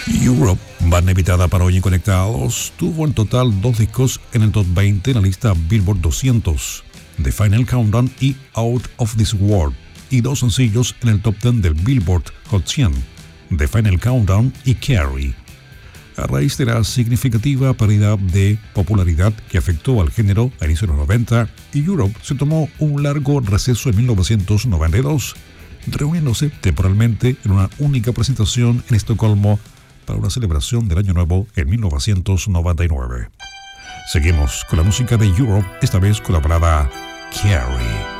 Europe, banda invitada para hoy en Conectados, tuvo en total 2 discos en el top 20 en la lista Billboard 200, The Final Countdown y Out of This World, y 2 sencillos en el top 10 del Billboard Hot 100, The Final Countdown y Carrie. A raíz de la significativa pérdida de popularidad que afectó al género a inicios de los 90, Europe se tomó un largo receso en 1992, reuniéndose temporalmente en una única presentación en Estocolmo para una celebración del Año Nuevo en 1999. Seguimos con la música de Europe, esta vez con la balada Carrie.